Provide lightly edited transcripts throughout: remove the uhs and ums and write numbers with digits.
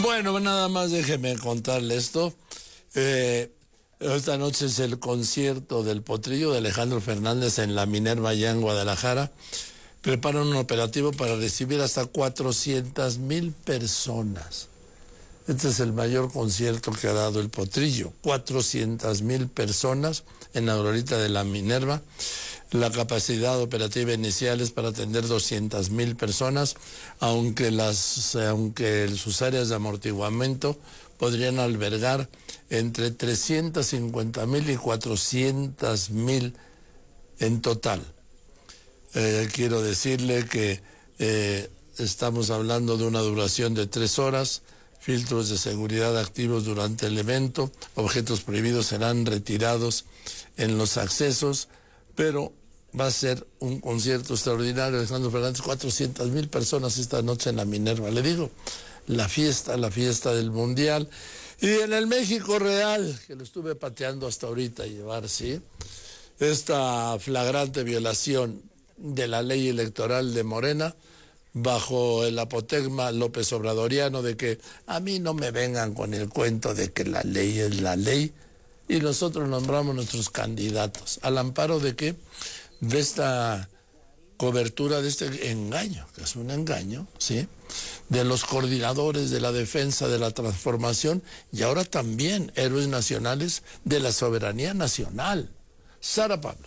Bueno, nada más déjeme contarle esto. Esta noche es el concierto del Potrillo de Alejandro Fernández en la Minerva, allá en Guadalajara. Preparan un operativo para recibir hasta 400,000 personas. Este es el mayor concierto que ha dado el Potrillo. 400,000 personas en la Aurorita de la Minerva. La capacidad operativa inicial es para atender 200,000 personas, aunque sus áreas de amortiguamiento podrían albergar entre 350,000 y 400,000 en total. Quiero decirle que estamos hablando de una duración de 3 horas, filtros de seguridad activos durante el evento, objetos prohibidos serán retirados en los accesos, pero va a ser un concierto extraordinario. Alejandro Fernández, 400,000 personas esta noche en la Minerva. Le digo, la fiesta del Mundial. Y en el México real, que lo estuve pateando hasta ahorita llevar, ¿sí? Esta flagrante violación de la ley electoral de Morena, bajo el apotegma López Obradoriano de que a mí no me vengan con el cuento de que la ley es la ley, y nosotros nombramos nuestros candidatos. ¿Al amparo de qué? De esta cobertura, de este engaño, que es un engaño, ¿sí?, de los coordinadores de la defensa de la transformación y ahora también héroes nacionales de la soberanía nacional. Sara Pablo.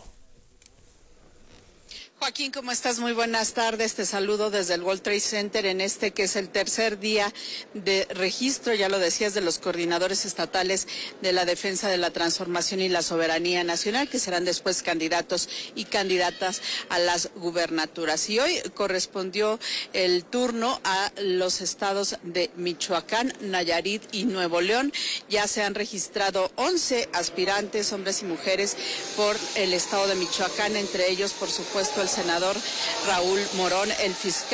Joaquín, ¿cómo estás? Muy buenas tardes. Te saludo desde el World Trade Center en este que es el tercer día de registro, ya lo decías, de los coordinadores estatales de la defensa de la transformación y la soberanía nacional, que serán después candidatos y candidatas a las gubernaturas. Y hoy correspondió el turno a los estados de Michoacán, Nayarit y Nuevo León. Ya se han registrado 11 aspirantes, hombres y mujeres, por el estado de Michoacán, entre ellos, por supuesto, el senador Raúl Morón, el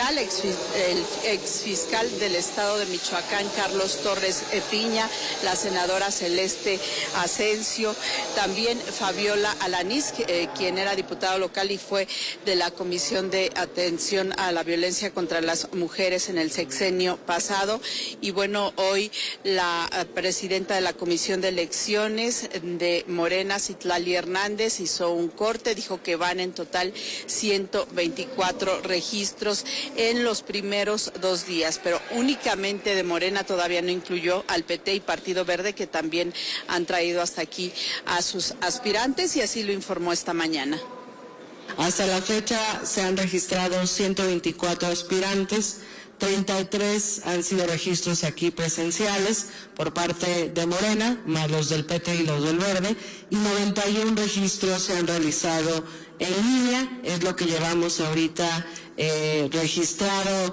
exfiscal del estado de Michoacán, Carlos Torres Piña, la senadora Celeste Asensio, también Fabiola Alanís, quien era diputado local y fue de la Comisión de Atención a la Violencia contra las Mujeres en el sexenio pasado. Y bueno, hoy la presidenta de la Comisión de Elecciones de Morena, Citlali Hernández, hizo un corte, dijo que van en total 124 registros en los primeros 2 días, pero únicamente de Morena, todavía no incluyó al PT y Partido Verde, que también han traído hasta aquí a sus aspirantes, y así lo informó esta mañana. Hasta la fecha se han registrado 124 aspirantes, 33 han sido registros aquí presenciales por parte de Morena, más los del PT y los del Verde, y 91 registros se han realizado en línea, es lo que llevamos ahorita registrado